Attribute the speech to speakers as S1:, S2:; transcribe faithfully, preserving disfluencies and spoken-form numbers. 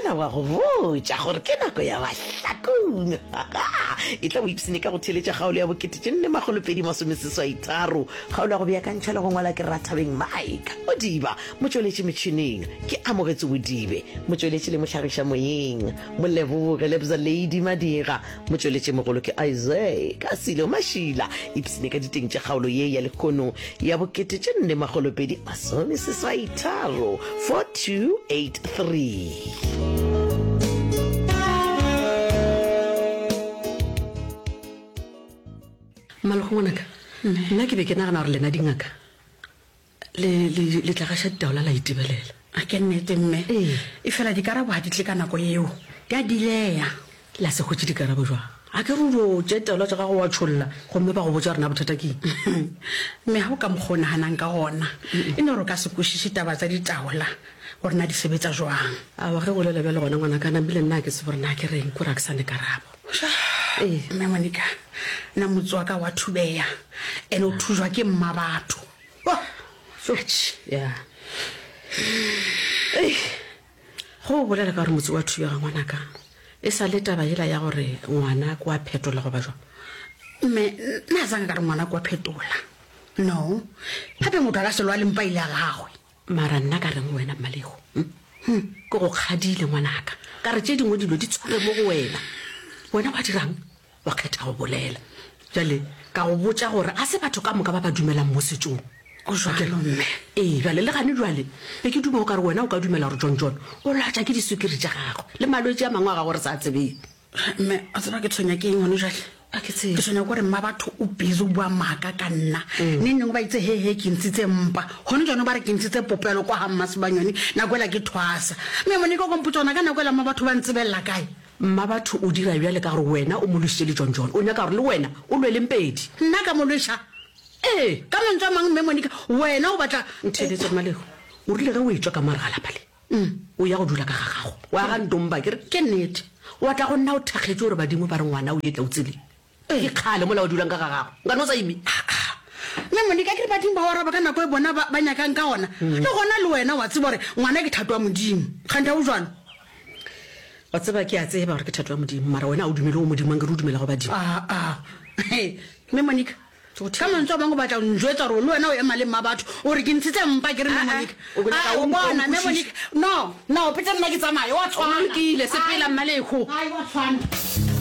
S1: mona wa go botsa gore ke nako ya bahlakong e tla boipsene ka go theletša kgaolo ya bokete tše nne magolopedi masomeseswai tharo kgaolo ya go beakantšha le go ngwala ke Rathabeng Mike Modiba motsweletši metšhineng ke Amogetse Bodibe motsweletši le mohlagiša moyeng Moleboge Lebza Lady Madira motsweletši mogolo ke Isaac Asilo Mashila ipsene ka diteng tša kgaolo ye ya lekgono ya bokete tše nne magolopedi masomeseswai tharo four two eight three.
S2: Malogongwanaka nna ke be ke nagana gore lena dingaka le tla gaša ditaola la itebelela
S3: a ke nnete mme e fela dikarabo ga di tle ka nako eo di a dileya
S2: la se gotse dikarabo jwa a ke rudo tše taola tša gago wa tšholla gomme ba go botsa rena bothata keng
S3: mme ga o ka mokgonaganang ka gona e ne gore o ka se kwešiše taba tsa ditaola gore na di sebetsa jwang
S2: a wa ge go lele bjale gona ngwana ka nambile nna ke se gore na ke reng kore a ke sane karabo
S3: mme Monica na motse wa ka wa thubeya ene o thujwa ke mma batho
S2: ya go bolela ka gore motse wa thubega ngwanaka e sa le taba ela ya gore ngwana kwa phetola go ba jwa
S3: mme nna zanga ka re ngwana kwa phetola no gape motho a ka selwa le mpa ile ya gagwe
S2: mara nna ka reng wena Malego ke go kgadile ngwanaka ka re tše dingwe dilo di tshware mo go wena wena wa dirang wa kgetha go bolela jale ka go botsa gore a se batho ka moka ba ba dumelang mo setsong
S3: o jwalo mme
S2: ee jale le gane jwale be ke duma o ka re wena o ka dumela gore John John o latša ke disukiri tša gago le malwetse a mangwe a gago re sa tsebeng
S3: mme a tseba ke tshwenya ke eng gone jale
S2: ke
S3: tshwenya kore mma batho o busy o bua maaka ka nna ne neng ba itse hehe ke ntshitse mpa gone jone ba re ke ntshitse popelo kwa ga mmasebanyone nako ela ke thwasa mme mone ko komputsona ka nako ela mma batho ba ntsebelela kae
S2: mma batho o dira bjale ka gore wena o molositše le John John o nyaka gore le wena o lweleng pedi
S3: nna ka molwesa ee ka mantswe a mangwe mme Monica wena o batla
S2: ntheletso Malego o rile ge o etswa ka mare ga lapale o ya go dula ka ga gago wa ga ntomba ke re ke nnete wa tla go nna o thakgetse gore badimo ba re ngwana o etla o tsele ke kgale mola o dulang ka ga gago nkane o sa ime
S3: mme Monica ke re badimo ba oraba ka nako e bona ba nyakang ka ona le gona le wena wa tseba gore ngwana ke thato wa modimo kganta o jwana
S2: wa tseba ke a tseba gore ke thato wa modimo mara wena o dumele o modimo nke re o dumela go badimo
S3: mme Monica ka mantswe a bangwe batla o njwetsa gore le wena o ema le mma batho o re ke ntshitse mpa ke re mme Monica o bona mme Monica no no petse nna ke tsamaye wa tshwana
S2: o lokile sepela Malego
S3: wa tshwana